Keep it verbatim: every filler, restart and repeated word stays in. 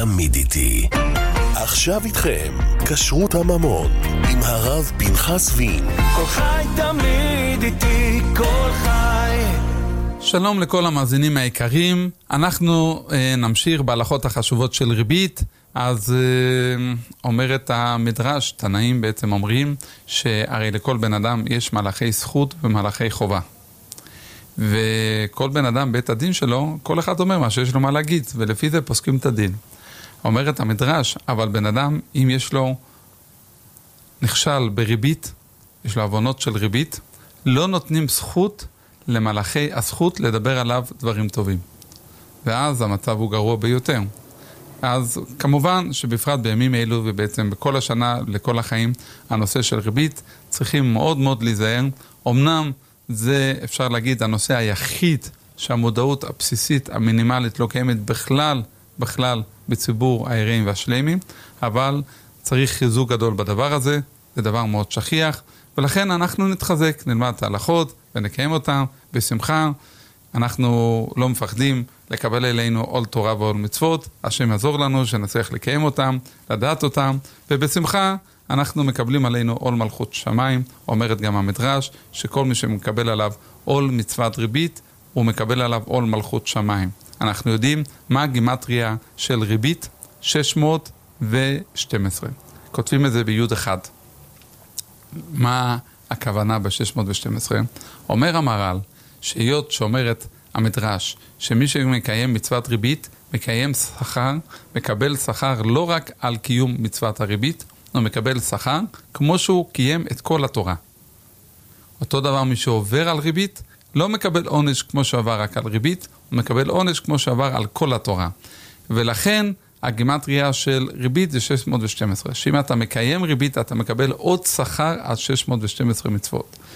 תמיד איתי. עכשיו איתכם, כשרות הממון, עם הרב פנחס וין. כל חי תמיד איתי, כל חי. שלום לכל המאזינים היקרים, אנחנו אה, נמשיך בהלכות החשובות של ריבית. אז אה, אומרת המדרש, תנאים בעצם אומרים, שהרי לכל בן אדם יש מלאכי זכות ומלאכי חובה. וכל בן אדם בית הדין שלו, כל אחד אומר מה שיש לו מה להגיד, ולפי זה פוסקים את הדין. אומרת המדרש, אבל בן אדם, אם יש לו נכשל בריבית, יש לו עוונות של ריבית, לא נותנים זכות למלאכי הזכות לדבר עליו דברים טובים. ואז המצב הוא גרוע ביותר. אז כמובן שבפרט בימים אלו ובעצם בכל השנה, לכל החיים, הנושא של ריבית, צריכים מאוד מאוד להיזהר. אמנם זה אפשר להגיד הנושא היחיד שהמודעות הבסיסית המינימלית לא קיימת בכלל, בכלל בציבור העירים והשלמים, אבל צריך חיזוק גדול בדבר הזה, זה דבר מאוד שכיח, ולכן אנחנו נתחזק, נלמד את ההלכות ונקיים אותם בשמחה. אנחנו לא מפחדים לקבל אלינו עול תורה ועול מצוות, השם יעזור לנו שנצליח לקיים אותם, לדעת אותם, ובשמחה אנחנו מקבלים עלינו עול מלכות שמיים. אומרת גם המדרש שכל מי שמקבל עליו עול מצוות ריבית, הוא מקבל עליו עול מלכות שמיים. אנחנו יודעים מה הגימטריה של ריבית, שש מאות ושתים עשרה. כותבים את זה ביוד אחד. מה הכוונה ב-שש מאות ושתים עשרה? אומר המהר"ל, שהיות שאומרת המדרש, שמי שמקיים מצוות ריבית, מקיים שכר, מקבל שכר לא רק על קיום מצוות הריבית, הוא מקבל שכר כמו שהוא קיים את כל התורה. אותו דבר מי שעובר על ריבית, לא מקבל עונש כמו שעבר רק על ריבית, הוא מקבל עונש כמו שעבר על כל התורה. ולכן הגימטריה של ריבית זה שש מאות ושתים עשרה. שאם אתה מקיים ריבית, אתה מקבל עוד שכר על שש מאות ושתים עשרה מצוות.